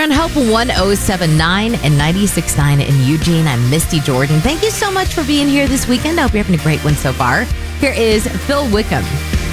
on Hope 1079 and 96.9 in Eugene. I'm Misty Jordan. Thank you so much for being here this weekend. I hope you're having a great one so far. Here is Phil Wickham.